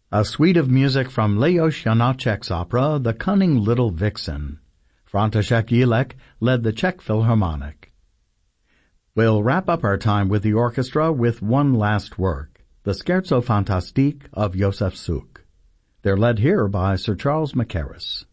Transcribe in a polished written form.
A suite of music from Leos Janáček's opera, The Cunning Little Vixen. František Jílek led the Czech Philharmonic. We'll wrap up our time with the orchestra with one last work, the Scherzo Fantastique of Josef Suk. They're led here by Sir Charles Mackerras.